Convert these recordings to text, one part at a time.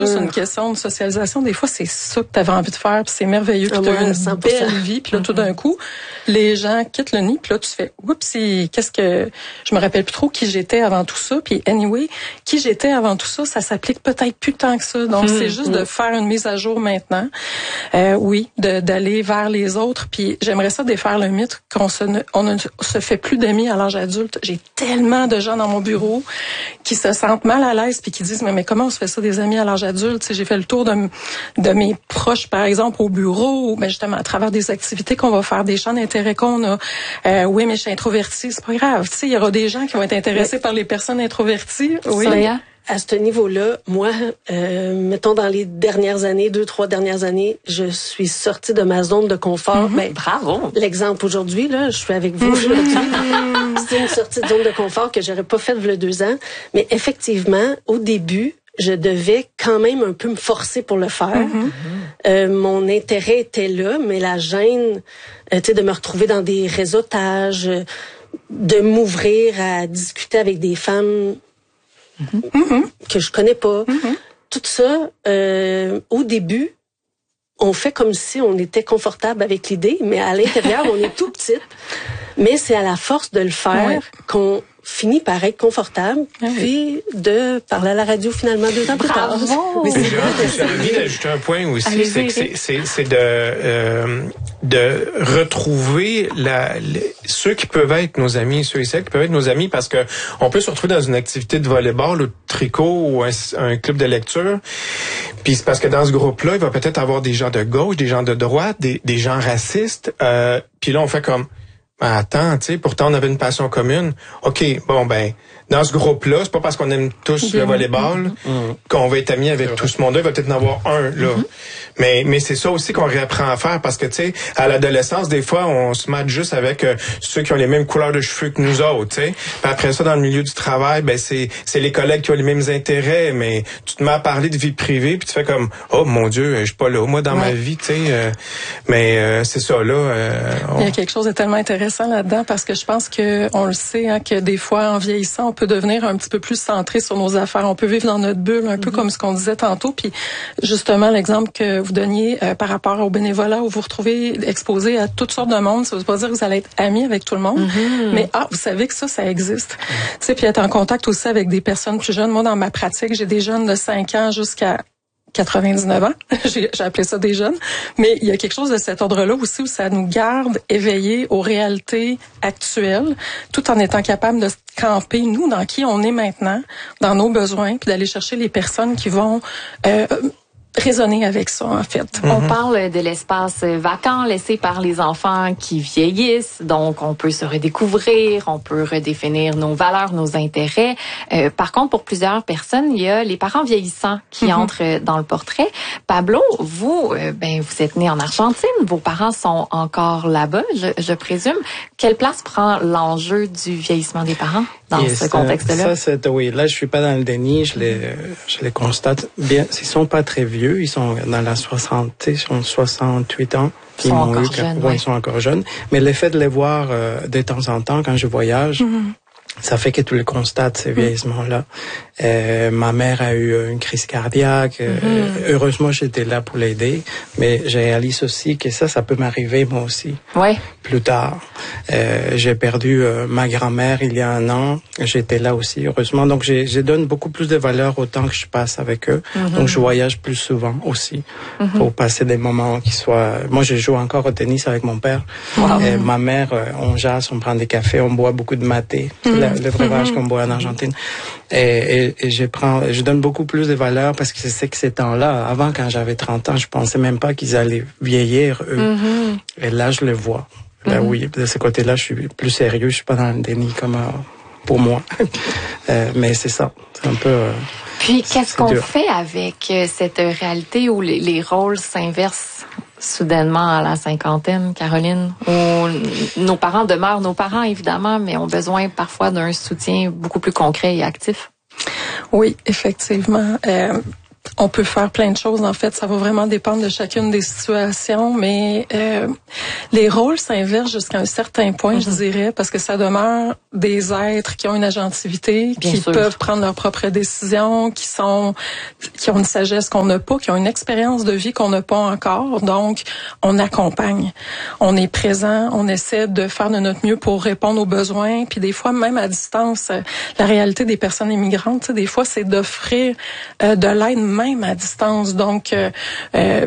C'est une question de socialisation. Des fois, c'est ça que tu avais envie de faire, puis c'est merveilleux, puis tu as eu une 100%. Belle vie, puis là, tout d'un coup, les gens quittent le nid, puis là, tu fais « Oups, qu'est-ce que... » Je me rappelle plus trop qui j'étais avant tout ça, puis anyway, qui j'étais avant tout ça, ça s'applique peut-être plus tant que ça. Donc, c'est juste de faire une mise à jour maintenant. Oui, d'aller vers les autres, puis j'aimerais ça défaire le mythe on ne se fait plus d'amis à l'âge adulte. J'ai tellement de gens dans mon bureau qui se sentent mal à l'aise, puis qui disent « Mais comment on se fait ça des amis à l'âge adulte? » J'ai fait le tour de mes proches, par exemple, au bureau, mais justement, à travers des activités qu'on va faire, des champs d'intérêt qu'on a. Oui, mais je suis introvertie, c'est pas grave. Il y aura des gens qui vont être intéressés par les personnes introverties. Oui. À ce niveau-là, moi, mettons dans les dernières années, 2-3 dernières années, je suis sortie de ma zone de confort. Bravo! L'exemple aujourd'hui, là, je suis avec vous aujourd'hui. C'est une sortie de zone de confort que j'aurais pas faite il y a 2 ans. Mais effectivement, au début, je devais quand même un peu me forcer pour le faire. Mon intérêt était là, mais la gêne, de me retrouver dans des réseautages, de m'ouvrir à discuter avec des femmes que je connais pas. Tout ça, au début, on fait comme si on était confortable avec l'idée, mais à l'intérieur, on est tout petite. Mais c'est à la force de le faire qu'on finit par être confortable, puis de parler à la radio finalement 2 ans plus tard. Mais j'ai envie d'ajouter un point aussi, c'est de retrouver ceux qui peuvent être nos amis, ceux et celles qui peuvent être nos amis, parce que on peut se retrouver dans une activité de volleyball ou de tricot ou un club de lecture, puis c'est parce que dans ce groupe-là, il va peut-être avoir des gens de gauche, des gens de droite, des gens racistes, puis là on fait comme attends, pourtant on avait une passion commune. OK, bon ben, dans ce groupe-là, c'est pas parce qu'on aime tous le volleyball qu'on va être amis avec tout ce monde-là. Il va peut-être en avoir un, là. Mais c'est ça aussi qu'on réapprend à faire parce que, à l'adolescence, des fois, on se matche juste avec ceux qui ont les mêmes couleurs de cheveux que nous autres, Puis après ça, dans le milieu du travail, ben c'est les collègues qui ont les mêmes intérêts, mais tu te mets à parler de vie privée, puis tu fais comme, oh mon Dieu, je suis pas là, moi, dans ma vie, mais c'est ça, là. Il y a quelque chose de tellement intéressant là-dedans parce que je pense que on le sait, que des fois, en vieillissant, on peut devenir un petit peu plus centré sur nos affaires. On peut vivre dans notre bulle, un peu comme ce qu'on disait tantôt. Puis justement, l'exemple que vous donniez par rapport au bénévolat où vous vous retrouvez exposé à toutes sortes de monde, ça veut pas dire que vous allez être amis avec tout le monde, mais vous savez que ça existe. Puis être en contact aussi avec des personnes plus jeunes. Moi, dans ma pratique, j'ai des jeunes de 5 ans jusqu'à 99 ans. J'ai appelé ça des jeunes. Mais il y a quelque chose de cet ordre-là aussi où ça nous garde éveillés aux réalités actuelles, tout en étant capable de se camper, nous, dans qui on est maintenant, dans nos besoins, puis d'aller chercher les personnes qui vont raisonner avec ça, en fait. On parle de l'espace vacant laissé par les enfants qui vieillissent, donc on peut se redécouvrir, on peut redéfinir nos valeurs, nos intérêts. Par contre, pour plusieurs personnes, il y a les parents vieillissants qui entrent dans le portrait. Pablo, vous êtes né en Argentine, vos parents sont encore là-bas, je présume. Quelle place prend l'enjeu du vieillissement des parents dans ce contexte-là? Là, je suis pas dans le déni, je les constate bien. Ils sont pas très vieux. Ils sont dans la 68 ans. Ils sont encore jeunes. Ils sont encore jeunes. Mais le fait de les voir de temps en temps quand je voyage, ça fait que tu le constates, ces vieillissements-là. Ma mère a eu une crise cardiaque. Heureusement, j'étais là pour l'aider. Mais je réalise aussi que ça peut m'arriver moi aussi. Ouais. Plus tard. J'ai perdu ma grand-mère il y a 1 an. J'étais là aussi, heureusement. Donc, je donne beaucoup plus de valeur au temps que je passe avec eux. Donc, je voyage plus souvent aussi pour passer des moments qui soient... Moi, je joue encore au tennis avec mon père. Et ma mère, on jase, on prend des cafés, on boit beaucoup de maté. Le breuvage qu'on boit en Argentine. Et je donne beaucoup plus de valeur parce que je sais que ces temps-là, avant, quand j'avais 30 ans, je pensais même pas qu'ils allaient vieillir, eux. Et là, je le vois. Là, oui, de ce côté-là, je suis plus sérieux, je suis pas dans le déni comme pour moi. Mais c'est ça, c'est un peu... Puis, qu'est-ce qu'on fait avec cette réalité où les rôles s'inversent soudainement à la cinquantaine, Caroline, où nos parents demeurent nos parents, évidemment, mais ont besoin parfois d'un soutien beaucoup plus concret et actif? Oui, effectivement. On peut faire plein de choses, en fait. Ça va vraiment dépendre de chacune des situations, mais les rôles s'inversent jusqu'à un certain point, je dirais, parce que ça demeure des êtres qui ont une agentivité, qui peuvent prendre leurs propres décisions, qui ont une sagesse qu'on n'a pas, qui ont une expérience de vie qu'on n'a pas encore. Donc, on accompagne. On est présent, on essaie de faire de notre mieux pour répondre aux besoins. Puis des fois, même à distance, la réalité des personnes immigrantes, des fois, c'est d'offrir de l'aide même à distance. Donc, je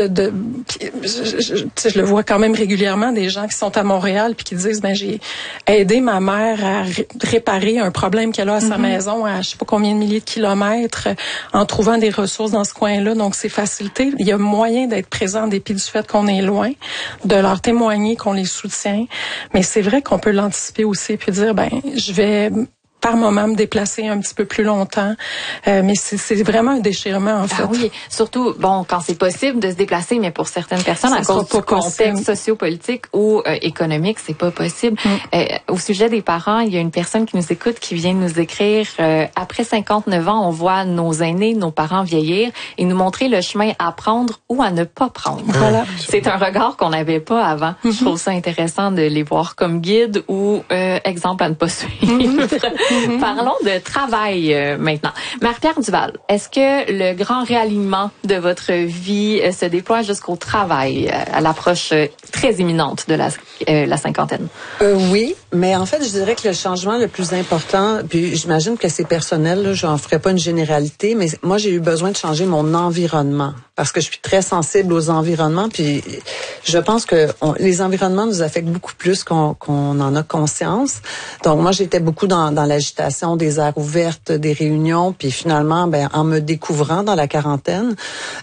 le vois quand même régulièrement, des gens qui sont à Montréal puis qui disent, j'ai aidé ma mère à réparer un problème qu'elle a à sa maison à je sais pas combien de milliers de kilomètres en trouvant des ressources dans ce coin-là. Donc, c'est facilité. Il y a moyen d'être présent en dépit du fait qu'on est loin, de leur témoigner qu'on les soutient. Mais c'est vrai qu'on peut l'anticiper aussi puis dire, je vais par moment me déplacer un petit peu plus longtemps, mais c'est vraiment un déchirement en fait. Ah oui, surtout quand c'est possible de se déplacer, mais pour certaines personnes à cause du contexte sociopolitique ou économique, c'est pas possible. Au sujet des parents, il y a une personne qui nous écoute qui vient nous écrire après 59 ans, on voit nos aînés, nos parents vieillir et nous montrer le chemin à prendre ou à ne pas prendre. Voilà, c'est un regard qu'on n'avait pas avant. Je trouve ça intéressant de les voir comme guide ou exemple à ne pas suivre. Parlons de travail maintenant. Marie-Pierre Duval, est-ce que le grand réalignement de votre vie se déploie jusqu'au travail à l'approche très imminente de la cinquantaine? Oui, mais en fait, je dirais que le changement le plus important, puis j'imagine que c'est personnel, là, j'en ferai pas une généralité, mais moi, j'ai eu besoin de changer mon environnement parce que je suis très sensible aux environnements, puis je pense que les environnements nous affectent beaucoup plus qu'on en a conscience. Donc, moi, j'étais beaucoup dans l'agitation des aires ouvertes, des réunions, puis finalement, en me découvrant dans la quarantaine,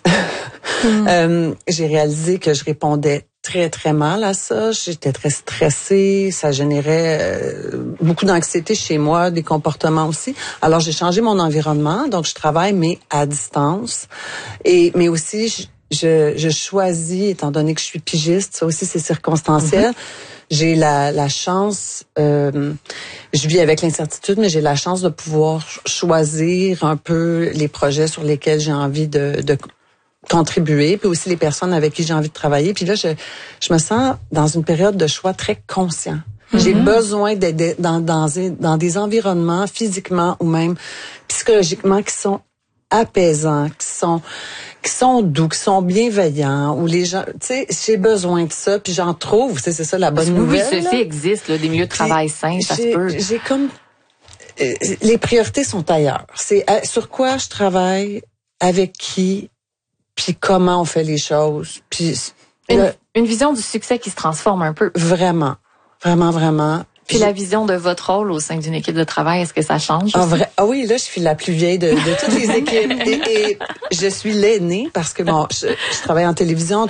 j'ai réalisé que je répondais très, très mal à ça. J'étais très stressée. Ça générait beaucoup d'anxiété chez moi, des comportements aussi. Alors, j'ai changé mon environnement. Donc, je travaille, mais à distance. Mais aussi, je choisis, étant donné que je suis pigiste, ça aussi, c'est circonstanciel. J'ai la chance, je vis avec l'incertitude, mais j'ai la chance de pouvoir choisir un peu les projets sur lesquels j'ai envie de contribuer, puis aussi les personnes avec qui j'ai envie de travailler. Puis là, je me sens dans une période de choix très conscient. J'ai besoin d'être dans des environnements physiquement ou même psychologiquement qui sont apaisants, qui sont doux, qui sont bienveillants, où les gens, tu sais, j'ai besoin de ça, puis j'en trouve, c'est ça la bonne nouvelle. Oui, ceci existe, là, des milieux de travail sains, ça se peut. J'ai comme les priorités sont ailleurs. C'est sur quoi je travaille, avec qui, puis comment on fait les choses, puis une vision du succès qui se transforme un peu. Vraiment, vraiment, vraiment. Puis la vision de votre rôle au sein d'une équipe de travail, est-ce que ça change? Ah oui, là, je suis la plus vieille de toutes les équipes. Et je suis l'aînée parce que je travaille en télévision.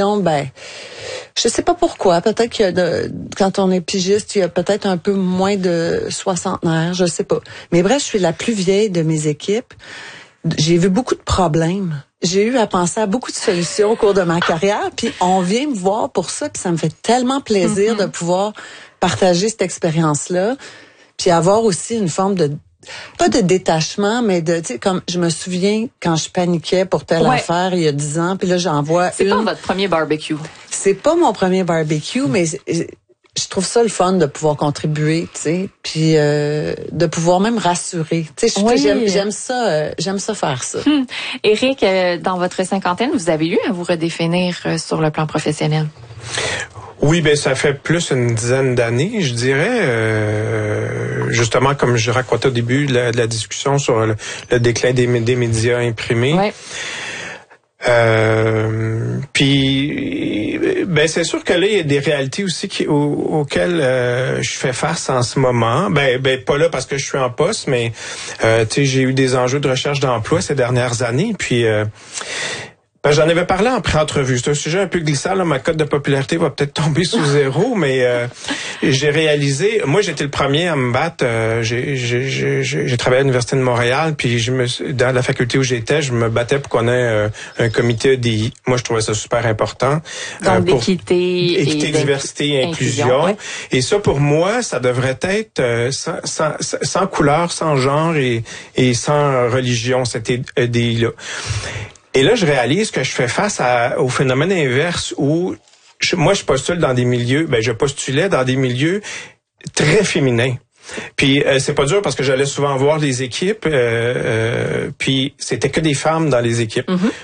Je sais pas pourquoi. Peut-être que quand on est pigiste, il y a peut-être un peu moins de soixantenaires, je sais pas. Mais bref, je suis la plus vieille de mes équipes. J'ai vu beaucoup de problèmes. J'ai eu à penser à beaucoup de solutions au cours de ma carrière, puis on vient me voir pour ça, puis ça me fait tellement plaisir de pouvoir partager cette expérience-là, puis avoir aussi une forme de, pas de détachement, mais de, tu sais, comme je me souviens quand je paniquais pour telle affaire il y a 10 ans, puis là j'en vois C'est pas votre premier barbecue. C'est pas mon premier barbecue, mais je trouve ça le fun de pouvoir contribuer, tu sais, puis de pouvoir même rassurer. Tu sais, j'aime ça faire ça. Éric, dans votre cinquantaine, vous avez eu à vous redéfinir sur le plan professionnel? Oui, ça fait plus une dizaine d'années, je dirais. Justement, comme je racontais au début de la discussion sur le déclin des médias imprimés. Ouais. Puis, c'est sûr que là, il y a des réalités aussi auxquelles je fais face en ce moment. Pas là parce que je suis en poste, mais tu sais, j'ai eu des enjeux de recherche d'emploi ces dernières années. Puis Ben, j'en avais parlé en pré-entrevue. C'est un sujet un peu glissant. Là. Ma cote de popularité va peut-être tomber sous 0, mais j'ai réalisé... Moi, j'étais le premier à me battre. J'ai travaillé à l'Université de Montréal, puis dans la faculté où j'étais, je me battais pour qu'on ait un comité EDI. Moi, je trouvais ça super important. Donc, d'équité, diversité et inclusion. Ouais. Et ça, pour moi, ça devrait être sans couleur, sans genre et sans religion, cet EDI-là. Et là, je réalise que je fais face au phénomène inverse où moi, je postule dans des milieux, je postulais dans des milieux très féminins. Puis c'est pas dur parce que j'allais souvent voir les équipes, puis c'était que des femmes dans les équipes.